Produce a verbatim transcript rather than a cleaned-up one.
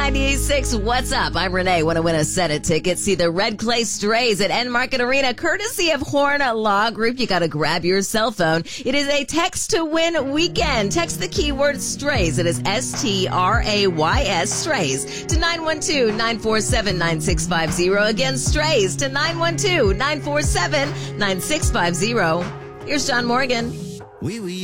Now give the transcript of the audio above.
ninety-eight point six. What's up? I'm Renee. Want to win a set of tickets? See the Red Clay Strays at End Market Arena, courtesy of Horn Law Group. You got to grab your cell phone. It is a text to win weekend. Text the keyword strays. It is S T R A Y S, strays, to nine one two, nine four seven, nine six five zero. Again, strays to nine one two, nine four seven, nine six five zero. Here's John Morgan. Oui, oui.